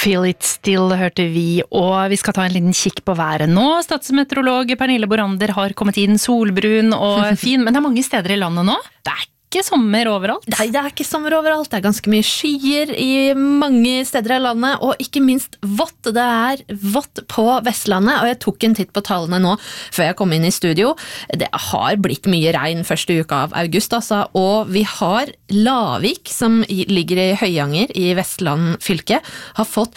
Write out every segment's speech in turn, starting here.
Feel It Still hørte vi, og vi skal ta en liten kikk på været nå. Statsmeteorolog Pernille Borander har kommet inn solbrun og fin, men det er mange steder i landet nå. Det er ikke sommer overalt. Nei, det er ikke sommer overalt. Det er ganske mye skyer i mange steder i landet, og ikke minst vått. Det er vått på Vestlandet, og jeg tok en titt på tallene nå før jeg kom inn i studio. Det har blitt mye regn første uka av august, altså, og vi har Lavik, som ligger i Høyanger i Vestland fylke, har fått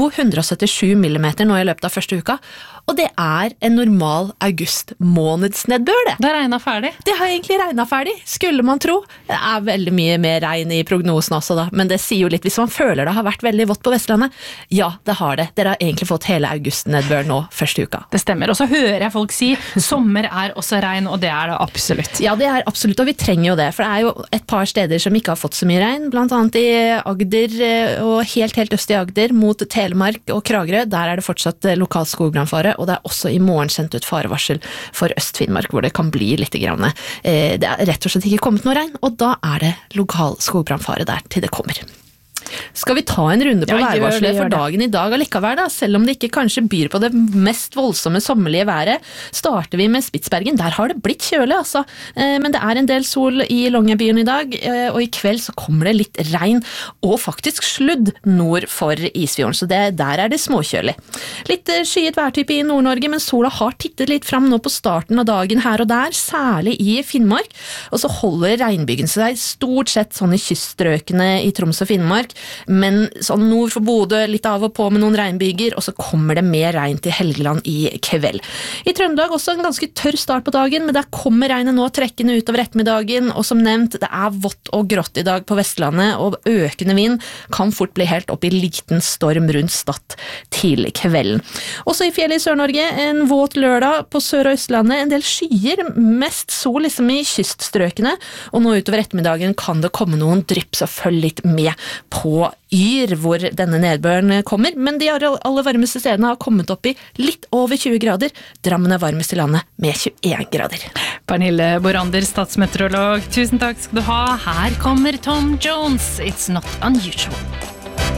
277 millimeter nå i løpet av første uka, og det er en normal august-månedsnedbør, det. Det regnet ferdig. Det har egentlig regnet ferdig, skulle man tro. Det er veldig mye mer regn i prognosen også da, men det sier jo litt, hvis man føler det har vært veldig vått på Vestlandet, ja, det har det. Dere har egentlig fått hele august-nedbør nå første uka. Det stemmer, og så hører jeg folk si, sommer er også regn, og det er det absolutt. Ja, det er absolutt, og vi trenger jo det, for det er jo et par steder som ikke har fått så mye regn, blant annet i Agder, og helt øst i Agder, mot Telemark og Kragerø, der er det fortsatt lokal skogbrannfare, og det er også i morgen sendt ut farevarsel for Øst-Finnmark, hvor det kan bli litt grann. Det er rett og slett ikke kommet noe regn, og da er det lokal skogbrannfare der til det kommer. Skal vi ta en runde på værvarselet for dagen i dag allikevel da? Selv om det ikke kanskje byr på det mest voldsomme sommerlige været, starter vi med Spitsbergen. Der har det blitt kjølig, altså. Men det er en del sol i Longyearbyen i dag, og i kveld så kommer det litt regn og faktisk sludd nord for Isfjorden, så der er det småkjølig. Litt skyet værtype i Nord-Norge, men sola har tittet litt frem nå på starten av dagen her og der, særlig i Finnmark, og så holder regnbygen seg stort sett sånn i kyststrøkene i Troms og Finnmark, men sånn nord for Bodø, litt av og på med noen regnbyger, og så kommer det mer regn til Helgeland i kveld. I Trøndelag også en ganske tørr start på dagen, men der kommer regnet nå trekkende utover ettermiddagen, og som nevnt, det er vått og grått i dag på Vestlandet, og økende vind kan fort bli helt opp i liten storm rundt Stad til kvelden. Også i fjellet i Sør-Norge, en våt lørdag på Sør- og Østlandet, en del skyer, mest sol liksom i kyststrøkene, og nå utover ettermiddagen kan det komme noen drypp, så følg litt med på Yr, hvor denne nedbøren kommer, men de aller varmeste stedene har kommet opp i litt over 20 grader. Drammen er varmest i landet med 21 grader. Pernille Borander, statsmeteorolog, tusen takk skal du ha. Her kommer Tom Jones, It's Not Unusual.